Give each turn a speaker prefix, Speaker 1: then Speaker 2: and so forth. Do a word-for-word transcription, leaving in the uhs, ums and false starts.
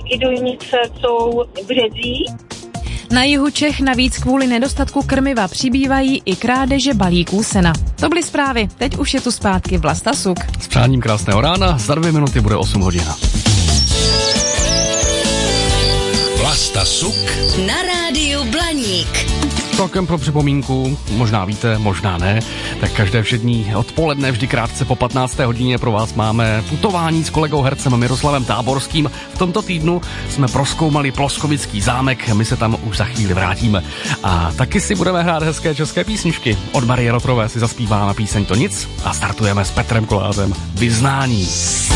Speaker 1: i dojnice jsou březí.
Speaker 2: Na jihu Čech navíc kvůli nedostatku krmiva přibývají i krádeže balíků sena. To byly zprávy, teď už je tu zpátky Vlasta Suk.
Speaker 3: S přáním krásného rána, za dvě minuty bude osm hodin.
Speaker 4: Vlasta Suk
Speaker 5: na rádiu Blaník.
Speaker 3: Celkem pro připomínku, možná víte, možná ne, tak každé všední odpoledne vždy krátce po patnácté hodině pro vás máme putování s kolegou hercem Miroslavem Táborským. V tomto týdnu jsme prozkoumali Ploskovický zámek, my se tam už za chvíli vrátíme. A taky si budeme hrát hezké české písničky. Od Marie Rotrové si zaspíváme píseň To nic a startujeme s Petrem Kolářem Vyznání.